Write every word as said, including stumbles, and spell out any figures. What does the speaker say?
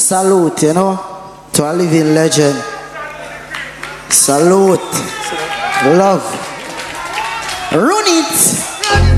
salute, you know, to a living legend. Salute. Love. Run it.